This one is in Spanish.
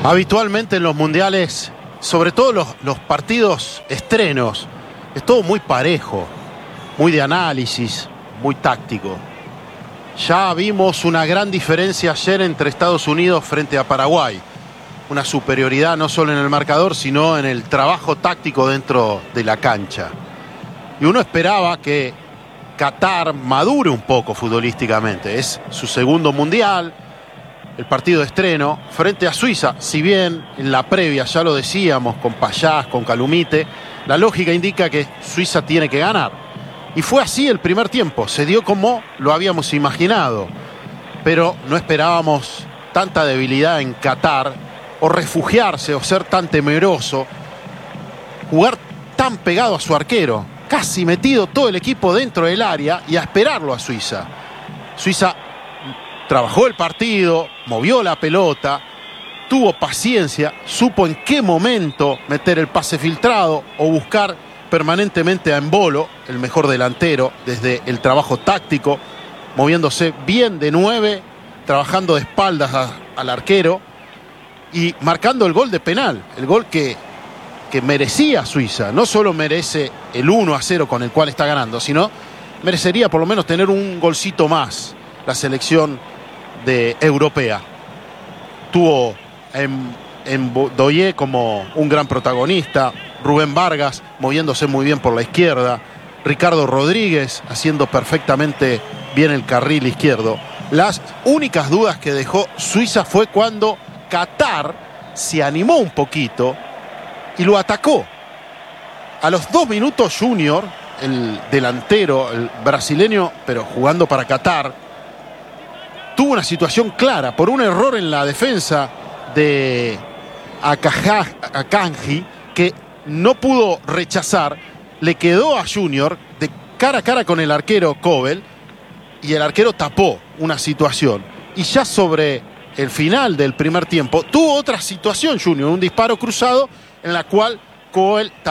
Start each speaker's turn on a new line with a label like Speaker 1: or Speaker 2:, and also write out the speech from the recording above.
Speaker 1: Habitualmente en los mundiales, sobre todo los partidos estrenos, es todo muy parejo, muy de análisis, muy táctico. Ya vimos una gran diferencia ayer entre Estados Unidos frente a Paraguay. Una superioridad no solo en el marcador, sino en el trabajo táctico dentro de la cancha. Y uno esperaba que Qatar madure un poco futbolísticamente. Es su segundo mundial, el partido de estreno frente a Suiza. Si bien en la previa ya lo decíamos, con Payás, con Calumite, la lógica indica que Suiza tiene que ganar. Y fue así el primer tiempo, se dio como lo habíamos imaginado. Pero no esperábamos tanta debilidad en Qatar, o refugiarse, o ser tan temeroso, jugar tan pegado a su arquero, casi metido todo el equipo dentro del área y a esperarlo a Suiza. Suiza trabajó el partido, movió la pelota, tuvo paciencia, supo en qué momento meter el pase filtrado o buscar permanentemente a Embolo, el mejor delantero, desde el trabajo táctico, moviéndose bien de 9, trabajando de espaldas al arquero y marcando el gol de penal, el gol que merecía Suiza. No solo merece el 1-0 con el cual está ganando, sino merecería por lo menos tener un golcito más la selección europea. Tuvo en Doye como un gran protagonista, Rubén Vargas moviéndose muy bien por la izquierda, Ricardo Rodríguez haciendo perfectamente bien el carril izquierdo. Las únicas dudas que dejó Suiza fue cuando Qatar se animó un poquito y lo atacó. A los 2 minutos Junior, el delantero, el brasileño, pero jugando para Qatar, tuvo una situación clara por un error en la defensa de Akanji, que no pudo rechazar. Le quedó a Junior de cara a cara con el arquero Kobel y el arquero tapó una situación. Y ya sobre el final del primer tiempo tuvo otra situación Junior, un disparo cruzado en la cual Kobel